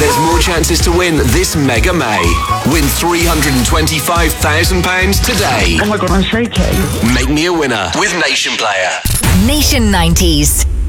there's more chances to win this Mega May. Win £325,000 today. Oh my God, I'm shaking. Make me a winner with Nation Player. Nation 90s.